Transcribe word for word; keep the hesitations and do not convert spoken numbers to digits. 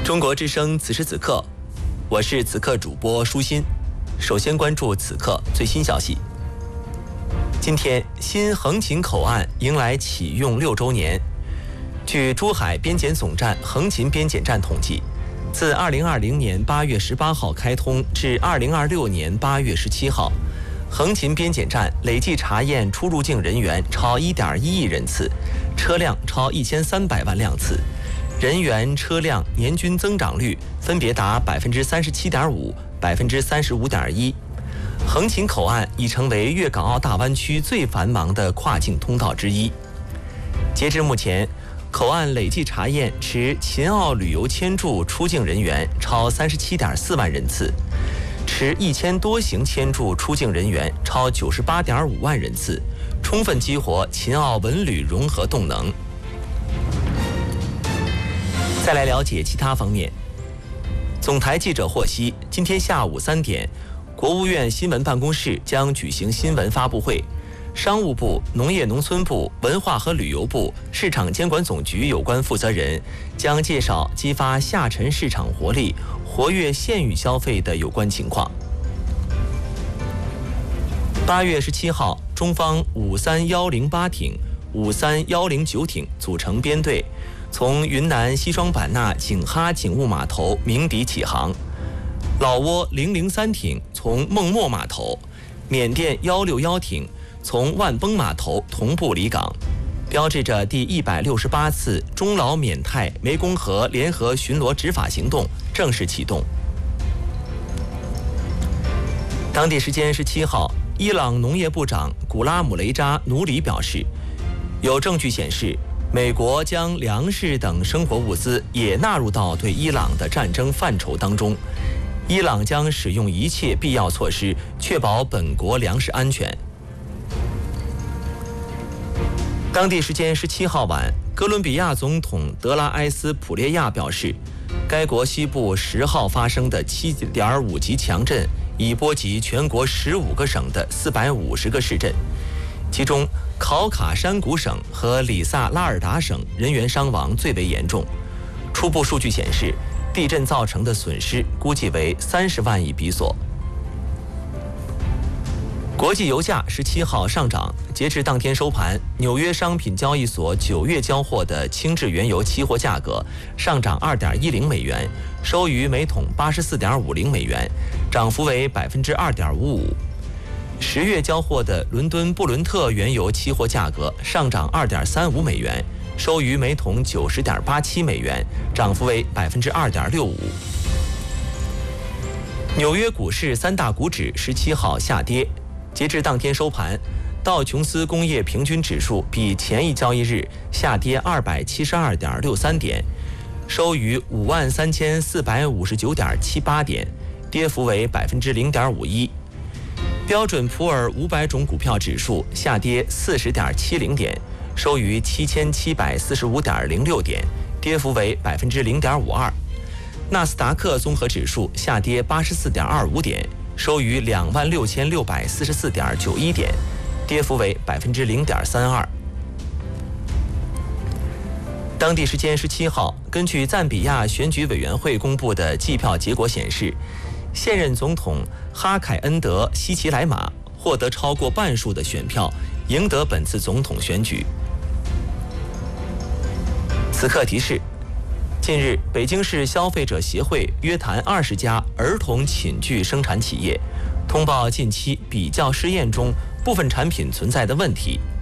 中国之声此时此刻，我是此刻主播舒心。首先关注此刻最新消息。今天，新横琴口岸迎来启用六周年。据珠海边检总站横琴边检站统计，自二零二零年八月十八号开通至二零二六年八月十七号，横琴边检站累计查验出入境人员超一点一亿人次，车辆超一千三百万辆次，人员车辆年均增长率分别达百分之三十七点五、百分之三十五点一。横琴口岸已成为粤港澳大湾区最繁忙的跨境通道之一。截至目前，口岸累计查验持秦澳旅游签注出境人员超三十七点四万人次，持一千多行签注出境人员超九十八点五万人次，充分激活秦澳文旅融合动能。再来了解其他方面。总台记者获悉，今天下午三点，国务院新闻办公室将举行新闻发布会，商务部、农业农村部、文化和旅游部、市场监管总局有关负责人将介绍激发下沉市场活力、活跃县域消费的有关情况。八月十七号，中方五三幺零八艇、五三幺零九艇组成编队，从云南西双版纳景哈警务码头鸣笛起航，老挝零零三艇从孟墨码头，缅甸幺六幺艇从万崩码头同步离港，标志着第一百六十八次中老缅泰湄公河联合巡逻执法行动正式启动。当地时间十七号，伊朗农业部长古拉姆雷扎努里表示，有证据显示，美国将粮食等生活物资也纳入到对伊朗的战争范畴当中，伊朗将使用一切必要措施，确保本国粮食安全。当地时间十七号晚，哥伦比亚总统德拉埃斯普列亚表示，该国西部十号发生的七点五级强震已波及全国十五个省的四百五十个市镇，其中考卡山谷省和里萨拉尔达省人员伤亡最为严重。初步数据显示，地震造成的损失估计为三十万亿比索。国际油价十七号上涨，截至当天收盘，纽约商品交易所九月交货的轻质原油期货价格上涨二点一零美元，收于每桶八十四点五零美元，涨幅为百分之二点五五。十月交货的伦敦布伦特原油期货价格上涨二点三五美元，收于每桶九十点八七美元，涨幅为百分之二点六五。纽约股市三大股指十七号下跌，截至当天收盘，道琼斯工业平均指数比前一交易日下跌二百七十二点六三点，收于五万三千四百五十九点七八点，跌幅为百分之零点五一。标准普尔五百种股票指数下跌四十点七零点，收于七千七百四十五点零六点，跌幅为百分之零点五二。纳斯达克综合指数下跌八十四点二五点，收于两万六千六百四十四点九一点，跌幅为百分之零点三二。当地时间十七号，根据赞比亚选举委员会公布的计票结果显示，现任总统哈凯恩德·希奇莱马获得超过半数的选票，赢得本次总统选举。此刻提示：近日，北京市消费者协会约谈二十家儿童寝具生产企业，通报近期比较试验中部分产品存在的问题。